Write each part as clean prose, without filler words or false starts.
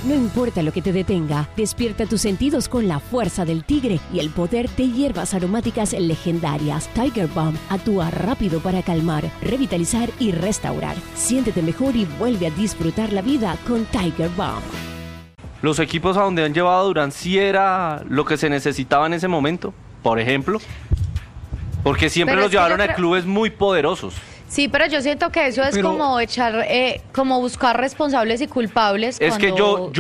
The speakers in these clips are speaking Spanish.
No importa lo que te detenga, despierta tus sentidos con la fuerza del tigre y el poder de hierbas aromáticas legendarias. Tiger Balm actúa rápido para calmar, revitalizar y restaurar. Siéntete mejor y vuelve a disfrutar la vida con Tiger Balm. Los equipos a donde han llevado a Durán sí era lo que se necesitaba en ese momento, por ejemplo, porque siempre los llevaron a clubes muy poderosos. Sí, pero yo siento que eso es como echar, como buscar responsables y culpables. Es que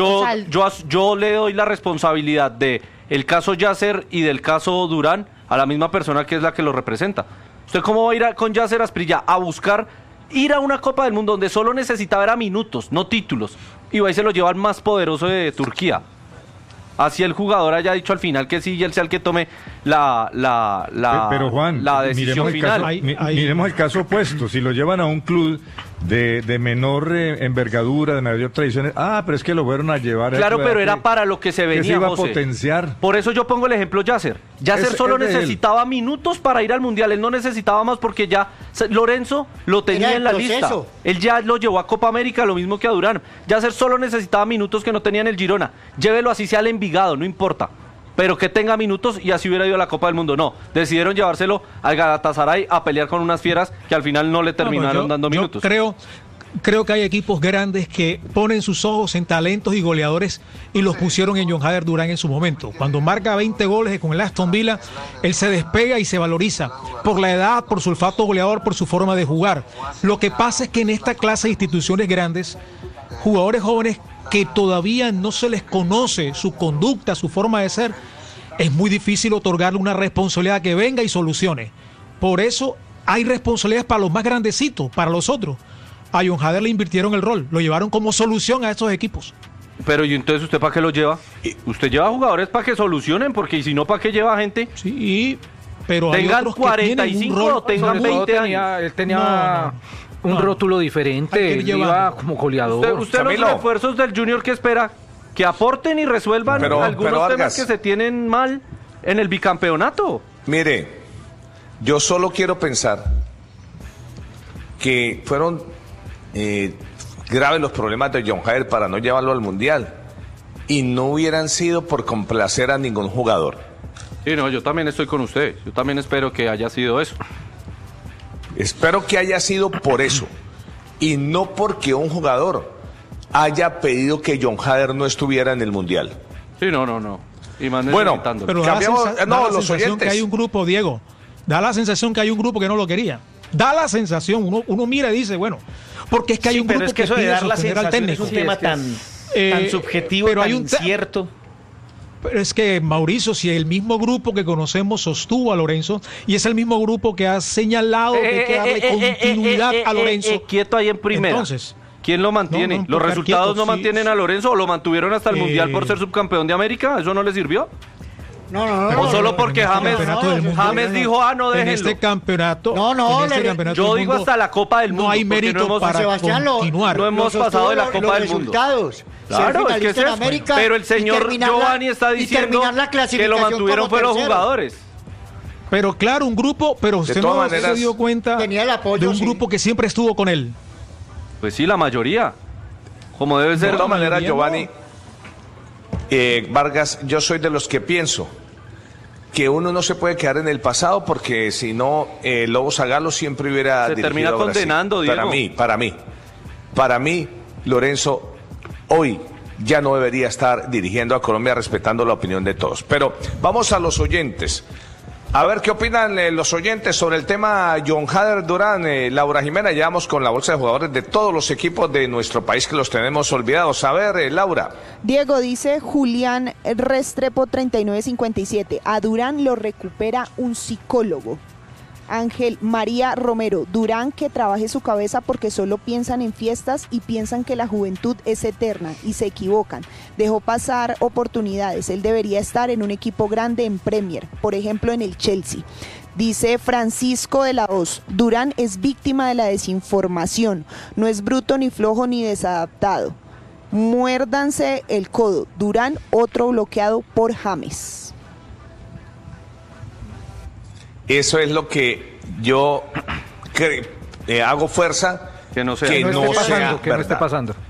yo le doy la responsabilidad de el caso Yasser y del caso Durán a la misma persona que es la que lo representa. ¿Usted cómo va a ir con Yasser Asprilla a buscar ir a una Copa del Mundo donde solo necesitaba era minutos, no títulos? Y va y se lo lleva al más poderoso de Turquía. Así el jugador haya dicho al final que sí y él sea el que tome pero Juan, la decisión final. Miremos el caso opuesto. Si lo llevan a un club de menor envergadura, de mayor tradición, pero es que lo fueron a llevar. Claro, pero era para lo que se venía, que se iba José. a potenciar. Por eso yo pongo el ejemplo Yasser. Yasser solo necesitaba minutos para ir al Mundial. Él no necesitaba más porque ya Lorenzo lo tenía en la lista. Él ya lo llevó a Copa América, lo mismo que a Durán. Yasser solo necesitaba minutos que no tenía en el Girona. Llévelo así sea al Envigado, no importa. Pero que tenga minutos y así hubiera ido a la Copa del Mundo. No, decidieron llevárselo al Galatasaray a pelear con unas fieras que al final no le terminaron dando minutos. Creo que hay equipos grandes que ponen sus ojos en talentos y goleadores y los pusieron en John Hader Durán en su momento. Cuando marca 20 goles con el Aston Villa, él se despega y se valoriza por la edad, por su olfato goleador, por su forma de jugar. Lo que pasa es que en esta clase de instituciones grandes, jugadores jóvenes que todavía no se les conoce su conducta, su forma de ser, es muy difícil otorgarle una responsabilidad que venga y solucione. Por eso hay responsabilidades para los más grandecitos, para los otros. A John Hader le invirtieron el rol, lo llevaron como solución a estos equipos. Pero ¿y entonces usted para qué lo lleva? Usted lleva jugadores para que solucionen, porque si no, ¿para qué lleva gente? Sí, pero tengan 45 o tengan 20 años. Él tenía un rótulo diferente, él iba como goleador. Usted los refuerzos del Junior, ¿qué espera? Que aporten y resuelvan algunos temas que se tienen mal en el bicampeonato. Mire, yo solo quiero pensar que fueron graves los problemas de John Hader para no llevarlo al Mundial y no hubieran sido por complacer a ningún jugador. Sí, no, yo también estoy con usted. Yo también espero que haya sido eso. Espero que haya sido por eso y no porque un jugador haya pedido que John Hader no estuviera en el Mundial. Sí, no. Y más pero da la sensación que hay un grupo, Diego. Da la sensación que hay un grupo que no lo quería. Da la sensación, uno mira y dice, bueno, porque es que hay un grupo que pide sostener al técnico. Es un tema tan subjetivo, pero tan incierto. Pero es que, Mauricio, si el mismo grupo que conocemos sostuvo a Lorenzo y es el mismo grupo que ha señalado que hay que darle continuidad a Lorenzo. Quieto ahí en primera. Entonces, ¿quién lo mantiene? ¿Los resultados quieto, no mantienen a Lorenzo o lo mantuvieron hasta el Mundial por ser subcampeón de América? ¿Eso no le sirvió? No. O solo porque James dijo, no, déjenlo. En este campeonato. Yo digo hasta la Copa del Mundo. No hay mérito para continuar. No hemos pasado de la Copa del Mundo. Claro, es que es eso. Pero el señor Giovanni está diciendo que lo mantuvieron fue los jugadores. Pero claro, un grupo, pero usted no se dio cuenta de un grupo que siempre estuvo con él. Pues sí, la mayoría. Como debe ser. De todas maneras, Giovanni, Vargas, yo soy de los que pienso que uno no se puede quedar en el pasado porque si no, Lobo Zagalo siempre hubiera se termina condenando, Diego. Para mí, Lorenzo hoy ya no debería estar dirigiendo a Colombia respetando la opinión de todos. Pero vamos a los oyentes. A ver qué opinan los oyentes sobre el tema John Hader Durán. Laura Jimena, ya vamos con la bolsa de jugadores de todos los equipos de nuestro país que los tenemos olvidados. A ver, Laura. Diego, dice Julián Restrepo 3957. A Durán lo recupera un psicólogo. Ángel María Romero, Durán que trabaje su cabeza porque solo piensan en fiestas y piensan que la juventud es eterna y se equivocan. Dejó pasar oportunidades, él debería estar en un equipo grande en Premier, por ejemplo en el Chelsea. Dice Francisco de la Hoz, Durán es víctima de la desinformación, no es bruto ni flojo ni desadaptado. Muérdanse el codo, Durán otro bloqueado por James. Eso es lo que yo hago fuerza que no sea, que no esté pasando.